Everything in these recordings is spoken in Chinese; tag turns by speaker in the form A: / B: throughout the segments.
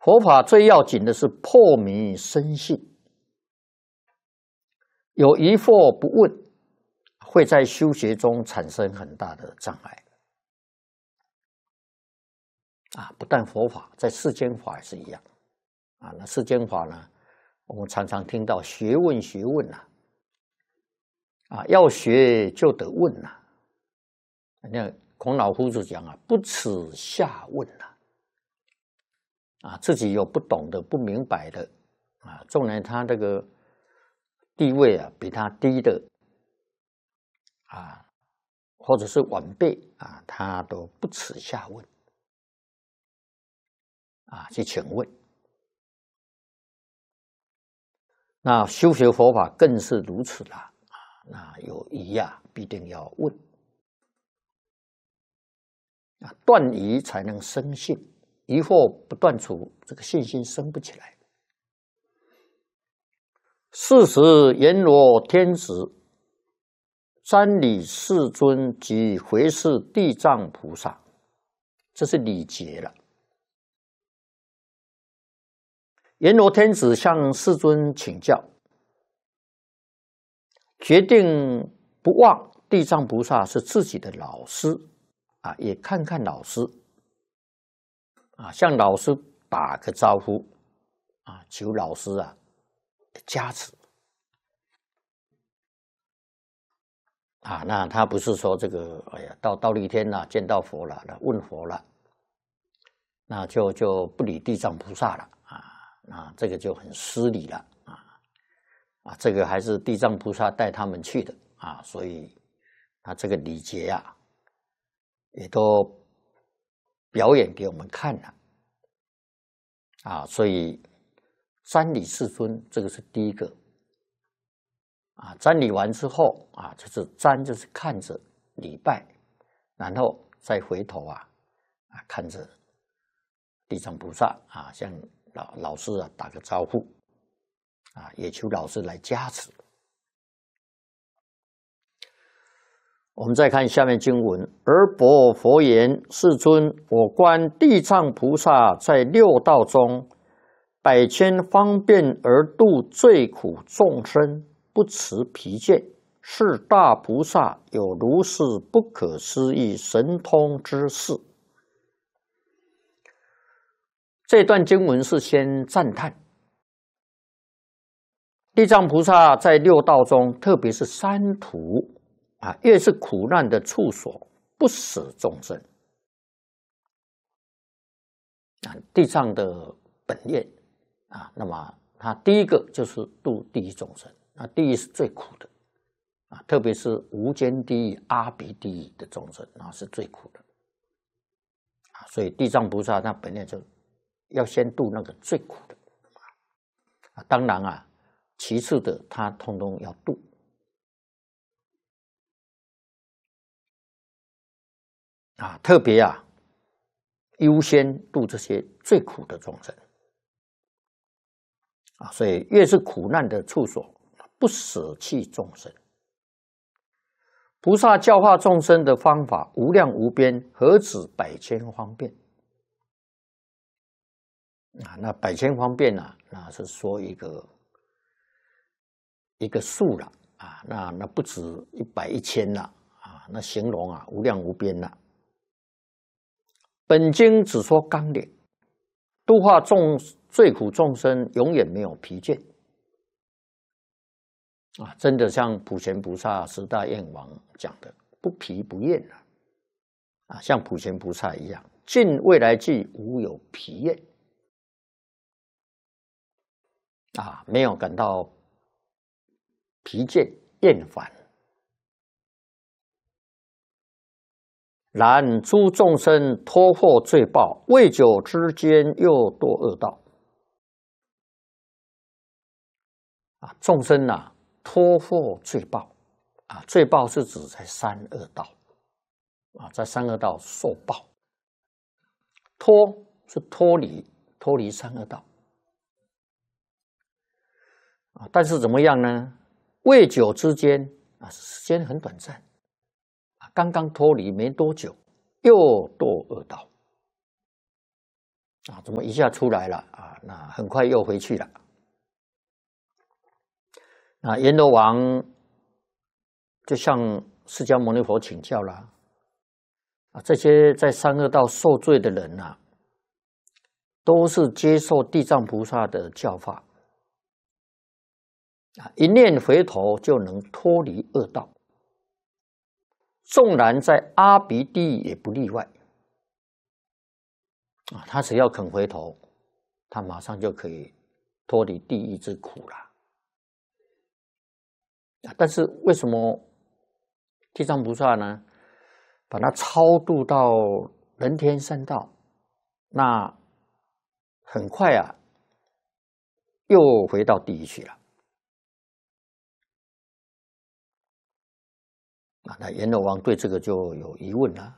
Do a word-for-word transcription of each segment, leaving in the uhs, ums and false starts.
A: 佛法最要紧的是破迷生信，有疑惑不问，会在修学中产生很大的障碍。啊，不但佛法，在世间法也是一样。啊，那世间法呢，我们常常听到学问学问呐、啊，啊，要学就得问呐、啊。那孔老夫子讲啊，不耻下问呐、啊，啊，自己有不懂的、不明白的，啊，纵然他这个地位啊比他低的，啊，或者是晚辈啊，他都不耻下问，啊，去请问。那修学佛法更是如此啦，啊，那有疑呀，必定要问，啊，断疑才能生信，疑惑不断除，这个信心生不起来。是时阎罗天子、瞻礼世尊及回视地藏菩萨，这是礼节了。阎罗天子向世尊请教，决定不忘地藏菩萨是自己的老师啊，也看看老师啊，向老师打个招呼啊，求老师啊加持啊。那他不是说这个，哎呀，到到立天了，见到佛了，问佛了，那就就不理地藏菩萨了啊。啊，这个就很失礼了啊！啊，这个还是地藏菩萨带他们去的啊，所以他这个礼节啊，也都表演给我们看了啊。所以瞻礼世尊，这个是第一个啊。瞻礼完之后啊，就是瞻就是看着礼拜，然后再回头啊啊看着地藏菩萨啊，像。老老师啊，打个招呼啊，也求老师来加持。我们再看下面经文：而薄佛言：世尊，我观地藏菩萨在六道中，百千方便而度罪苦众生，不持疲倦，是大菩萨有如是不可思议神通之事。这段经文是先赞叹地藏菩萨在六道中，特别是三途啊，越是苦难的处所，不舍众生啊。地藏的本愿啊，那么他第一个就是度地狱众生，那地狱是最苦的啊，特别是无间地狱、阿鼻地狱的众生，那是最苦的啊。所以地藏菩萨他本愿就要先度那个最苦的啊，当然啊，其次的他通通要度啊，特别啊，优先度这些最苦的众生啊，所以越是苦难的处所，不舍弃众生。菩萨教化众生的方法无量无边，何止百千方便？啊，那百千方便啊，那是说一个一个数了啊，那那不止一百一千了啊，那形容啊无量无边了。本经只说纲领，度化众罪苦众生，永远没有疲倦啊！真的像普贤菩萨十大愿王讲的，不疲不厌啊！啊，像普贤菩萨一样，尽未来际无有疲厌。啊，没有感到疲倦厌烦。然诸众生脱获罪报，未久之间又堕恶道。啊，众生啊，脱获罪报啊，罪报是指在三恶道啊，在三恶道受报。脱是脱离，脱离三恶道。啊，但是怎么样呢？未久之间啊，时间很短暂啊，刚刚脱离没多久，又堕恶道啊，怎么一下出来了啊？那很快又回去了。那阎罗王就向释迦牟尼佛请教了啊，这些在三恶道受罪的人啊，都是接受地藏菩萨的教法啊，一念回头就能脱离恶道，纵然在阿鼻地狱也不例外啊。他只要肯回头，他马上就可以脱离地狱之苦了。但是为什么地藏菩萨呢，把它超度到人天三道，那很快啊，又回到地狱去了。啊，那阎罗王对这个就有疑问了。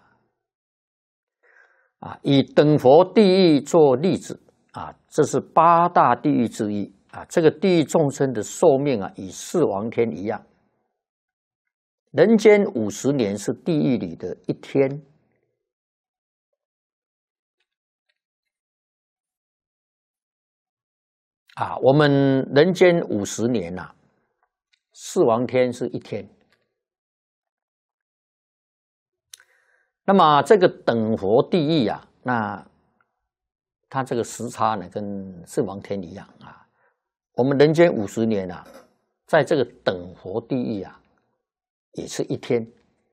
A: 啊，以等佛地狱做例子啊，这是八大地狱之一啊。这个地狱众生的寿命啊，与四王天一样。人间五十年是地狱里的一天。啊，我们人间五十年呐、啊，四王天是一天。那么这个等佛地狱啊，那它这个时差呢，跟四王天一样啊。我们人间五十年啊，在这个等佛地狱啊，也是一天。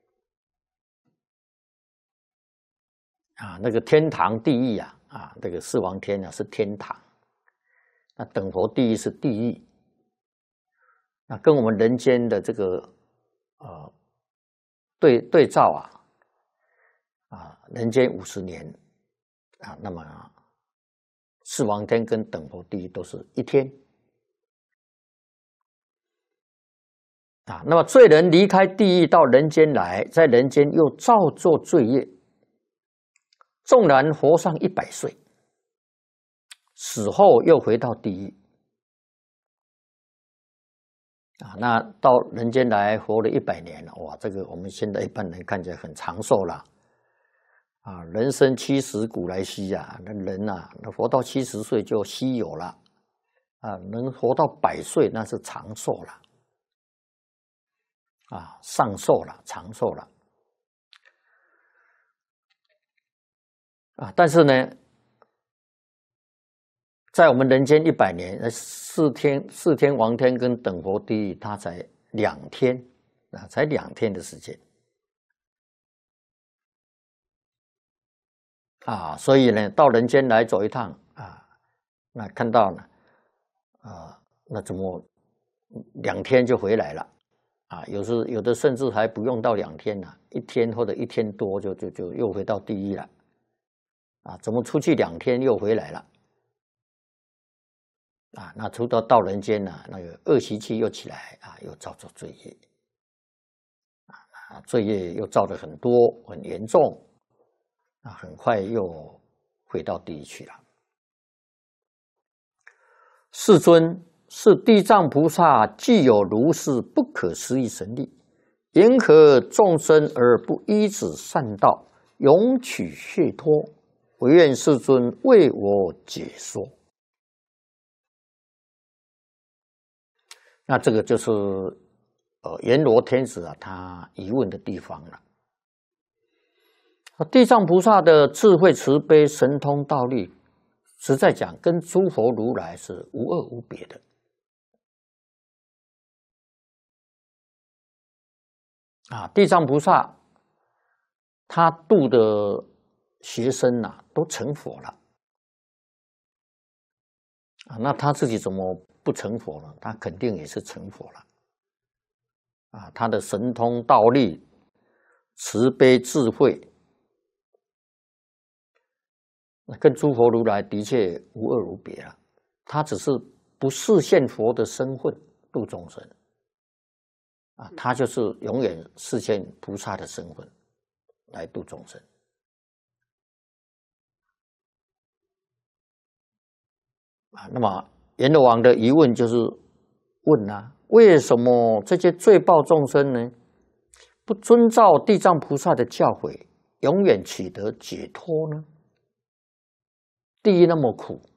A: 啊，那个天堂地狱啊，啊，这个四王天啊是天堂，那等佛地狱是地狱。那跟我们人间的这个呃对对照啊。啊，人间五十年啊，那么啊，四王天跟等佛地狱都是一天啊。那么罪人离开地狱到人间来，在人间又造作罪业，纵然活上一百岁，死后又回到地狱啊。那到人间来活了一百年了，哇，这个我们现在一般人看起来很长寿了。啊，人生七十古来稀啊，那人呐、啊，那活到七十岁就稀有了，啊，能活到百岁那是长寿了，啊，上寿了，长寿了，啊，但是呢，在我们人间一百年，四天四天王天跟等佛地狱，它才两天，啊，才两天的时间。啊，所以呢，到人间来走一趟啊，那看到呢，啊，那怎么两天就回来了？啊，有时有的甚至还不用到两天呢、啊，一天或者一天多就就就又回到地狱了。啊，怎么出去两天又回来了？啊，那出到到人间呢、啊，那个恶习气又起来啊，又造作罪业，啊，罪业又造得很多很严重。啊，很快又回到地狱去了。世尊，是地藏菩萨既有如是不可思议神力，迎合众生而不依止善道，永取解脱。唯愿世尊为我解说。那这个就是呃阎罗天子啊，他疑问的地方了。地藏菩萨的智慧慈悲神通道力，实在讲跟诸佛如来是无二无别的啊。地藏菩萨他度的学生呐、啊，都成佛了啊。那他自己怎么不成佛呢？他肯定也是成佛了啊。他的神通道力、慈悲智慧，跟诸佛如来的确无二无别了。他只是不示现佛的身份度众生啊，他就是永远示现菩萨的身份来度众生啊。那么阎罗王的疑问就是问啊，为什么这些罪报众生呢，不遵照地藏菩萨的教诲，永远取得解脱呢？ 地狱那么苦